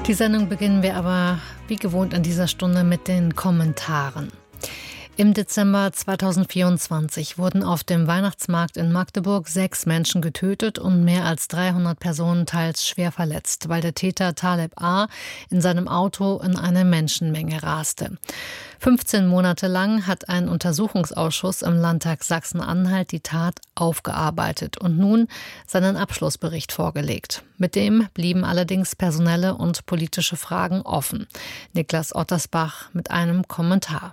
Die Sendung beginnen wir aber wie gewohnt in dieser Stunde mit den Kommentaren. Im Dezember 2024 wurden auf dem Weihnachtsmarkt in Magdeburg 6 Menschen getötet und mehr als 300 Personen teils schwer verletzt, weil der Täter Taleb A. in seinem Auto in eine Menschenmenge raste. 15 Monate lang hat ein Untersuchungsausschuss im Landtag Sachsen-Anhalt die Tat aufgearbeitet und nun seinen Abschlussbericht vorgelegt. Mit dem blieben allerdings personelle und politische Fragen offen. Niklas Ottersbach mit einem Kommentar.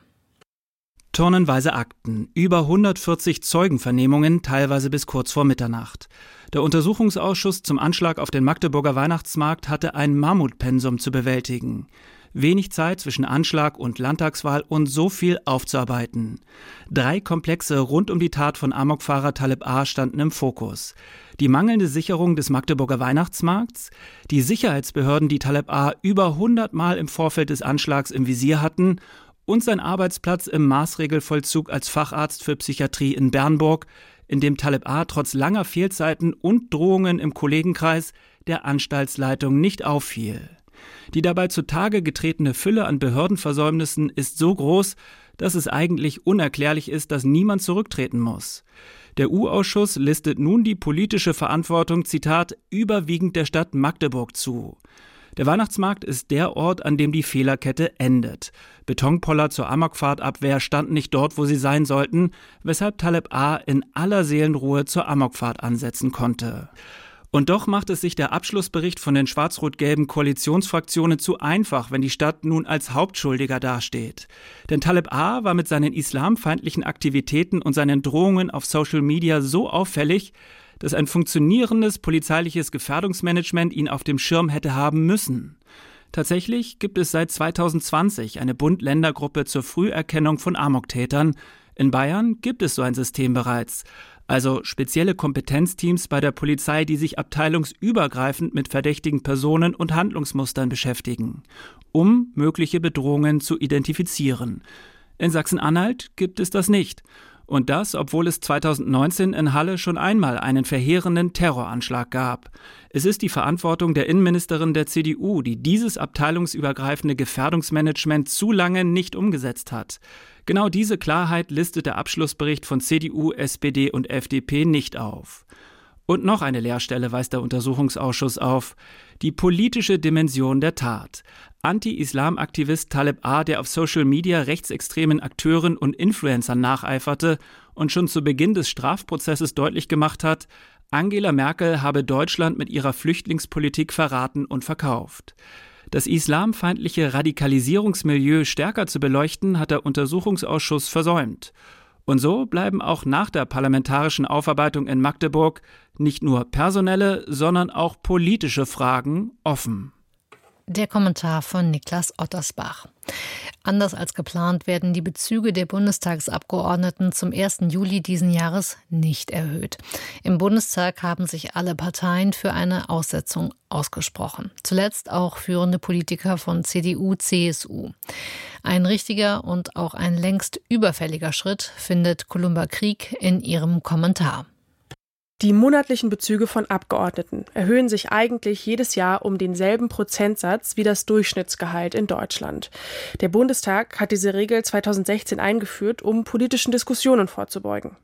Tonnenweise Akten, über 140 Zeugenvernehmungen, teilweise bis kurz vor Mitternacht. Der Untersuchungsausschuss zum Anschlag auf den Magdeburger Weihnachtsmarkt hatte ein Mammutpensum zu bewältigen. Wenig Zeit zwischen Anschlag und Landtagswahl und so viel aufzuarbeiten. 3 Komplexe rund um die Tat von Amokfahrer Taleb A. standen im Fokus. Die mangelnde Sicherung des Magdeburger Weihnachtsmarkts, die Sicherheitsbehörden, die Taleb A. über 100 Mal im Vorfeld des Anschlags im Visier hatten, und sein Arbeitsplatz im Maßregelvollzug als Facharzt für Psychiatrie in Bernburg, in dem Taleb A. trotz langer Fehlzeiten und Drohungen im Kollegenkreis der Anstaltsleitung nicht auffiel. Die dabei zutage getretene Fülle an Behördenversäumnissen ist so groß, dass es eigentlich unerklärlich ist, dass niemand zurücktreten muss. Der U-Ausschuss listet nun die politische Verantwortung, Zitat, überwiegend der Stadt Magdeburg zu. Der Weihnachtsmarkt ist der Ort, an dem die Fehlerkette endet. Betonpoller zur Amokfahrtabwehr standen nicht dort, wo sie sein sollten, weshalb Taleb A. in aller Seelenruhe zur Amokfahrt ansetzen konnte. Und doch macht es sich der Abschlussbericht von den schwarz-rot-gelben Koalitionsfraktionen zu einfach, wenn die Stadt nun als Hauptschuldiger dasteht. Denn Taleb A. war mit seinen islamfeindlichen Aktivitäten und seinen Drohungen auf Social Media so auffällig, dass ein funktionierendes polizeiliches Gefährdungsmanagement ihn auf dem Schirm hätte haben müssen. Tatsächlich gibt es seit 2020 eine Bund-Länder-Gruppe zur Früherkennung von Amoktätern. In Bayern gibt es so ein System bereits. Also spezielle Kompetenzteams bei der Polizei, die sich abteilungsübergreifend mit verdächtigen Personen und Handlungsmustern beschäftigen, um mögliche Bedrohungen zu identifizieren. In Sachsen-Anhalt gibt es das nicht. Und das, obwohl es 2019 in Halle schon einmal einen verheerenden Terroranschlag gab. Es ist die Verantwortung der Innenministerin der CDU, die dieses abteilungsübergreifende Gefährdungsmanagement zu lange nicht umgesetzt hat. Genau diese Klarheit listet der Abschlussbericht von CDU, SPD und FDP nicht auf. Und noch eine Leerstelle weist der Untersuchungsausschuss auf: die politische Dimension der Tat. Anti-Islam-Aktivist Taleb A., der auf Social Media rechtsextremen Akteuren und Influencern nacheiferte und schon zu Beginn des Strafprozesses deutlich gemacht hat, Angela Merkel habe Deutschland mit ihrer Flüchtlingspolitik verraten und verkauft. Das islamfeindliche Radikalisierungsmilieu stärker zu beleuchten, hat der Untersuchungsausschuss versäumt. Und so bleiben auch nach der parlamentarischen Aufarbeitung in Magdeburg nicht nur personelle, sondern auch politische Fragen offen. Der Kommentar von Niklas Ottersbach. Anders als geplant werden die Bezüge der Bundestagsabgeordneten zum 1. Juli diesen Jahres nicht erhöht. Im Bundestag haben sich alle Parteien für eine Aussetzung ausgesprochen. Zuletzt auch führende Politiker von CDU, CSU. Ein richtiger und auch ein längst überfälliger Schritt, findet Columba Krieg in ihrem Kommentar. Die monatlichen Bezüge von Abgeordneten erhöhen sich eigentlich jedes Jahr um denselben Prozentsatz wie das Durchschnittsgehalt in Deutschland. Der Bundestag hat diese Regel 2016 eingeführt, um politischen Diskussionen vorzubeugen.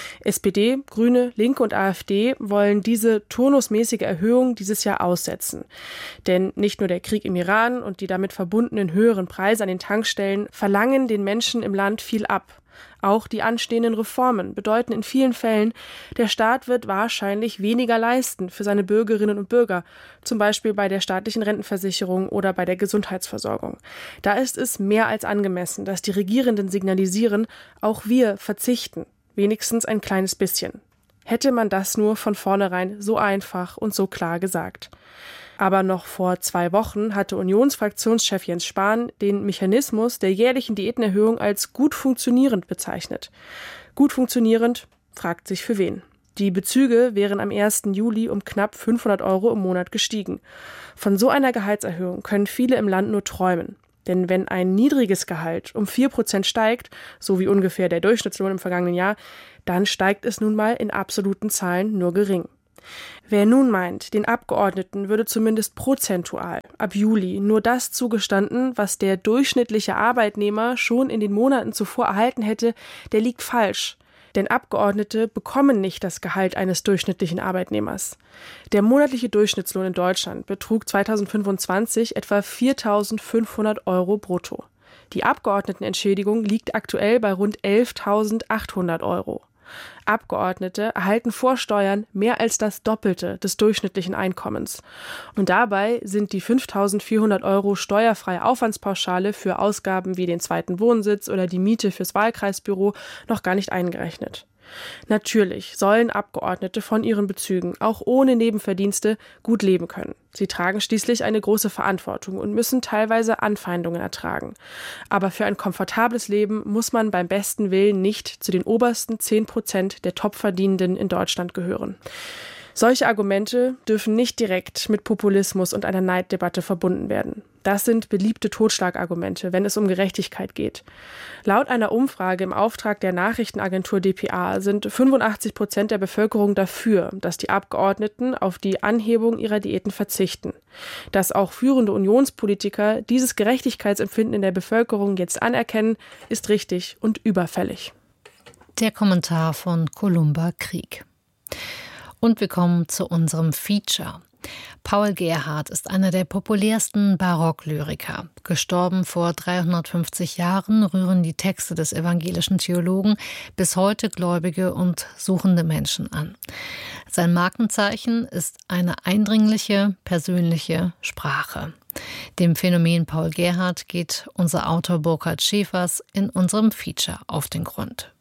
SPD, Grüne, Linke und AfD wollen diese turnusmäßige Erhöhung dieses Jahr aussetzen. Denn nicht nur der Krieg im Iran und die damit verbundenen höheren Preise an den Tankstellen verlangen den Menschen im Land viel ab. Auch die anstehenden Reformen bedeuten in vielen Fällen, der Staat wird wahrscheinlich weniger leisten für seine Bürgerinnen und Bürger, zum Beispiel bei der staatlichen Rentenversicherung oder bei der Gesundheitsversorgung. Da ist es mehr als angemessen, dass die Regierenden signalisieren, auch wir verzichten, wenigstens ein kleines bisschen. Hätte man das nur von vornherein so einfach und so klar gesagt. Aber noch vor 2 Wochen hatte Unionsfraktionschef Jens Spahn den Mechanismus der jährlichen Diätenerhöhung als gut funktionierend bezeichnet. Gut funktionierend, fragt sich für wen. Die Bezüge wären am 1. Juli um knapp 500 € im Monat gestiegen. Von so einer Gehaltserhöhung können viele im Land nur träumen. Denn wenn ein niedriges Gehalt um 4% steigt, so wie ungefähr der Durchschnittslohn im vergangenen Jahr, dann steigt es nun mal in absoluten Zahlen nur gering. Wer nun meint, den Abgeordneten würde zumindest prozentual ab Juli nur das zugestanden, was der durchschnittliche Arbeitnehmer schon in den Monaten zuvor erhalten hätte, der liegt falsch. Denn Abgeordnete bekommen nicht das Gehalt eines durchschnittlichen Arbeitnehmers. Der monatliche Durchschnittslohn in Deutschland betrug 2025 etwa 4.500 € brutto. Die Abgeordnetenentschädigung liegt aktuell bei rund 11.800 €. Abgeordnete erhalten vor Steuern mehr als das Doppelte des durchschnittlichen Einkommens. Und dabei sind die 5.400 € steuerfreie Aufwandspauschale für Ausgaben wie den zweiten Wohnsitz oder die Miete fürs Wahlkreisbüro noch gar nicht eingerechnet. Natürlich sollen Abgeordnete von ihren Bezügen auch ohne Nebenverdienste gut leben können. Sie tragen schließlich eine große Verantwortung und müssen teilweise Anfeindungen ertragen. Aber für ein komfortables Leben muss man beim besten Willen nicht zu den obersten 10% der Topverdienenden in Deutschland gehören. Solche Argumente dürfen nicht direkt mit Populismus und einer Neiddebatte verbunden werden. Das sind beliebte Totschlagargumente, wenn es um Gerechtigkeit geht. Laut einer Umfrage im Auftrag der Nachrichtenagentur dpa sind 85% der Bevölkerung dafür, dass die Abgeordneten auf die Anhebung ihrer Diäten verzichten. Dass auch führende Unionspolitiker dieses Gerechtigkeitsempfinden in der Bevölkerung jetzt anerkennen, ist richtig und überfällig. Der Kommentar von Columba Krieg. Und wir kommen zu unserem Feature. Paul Gerhardt ist einer der populärsten Barocklyriker. Gestorben vor 350 Jahren rühren die Texte des evangelischen Theologen bis heute gläubige und suchende Menschen an. Sein Markenzeichen ist eine eindringliche, persönliche Sprache. Dem Phänomen Paul Gerhardt geht unser Autor Burkhard Schäfers in unserem Feature auf den Grund.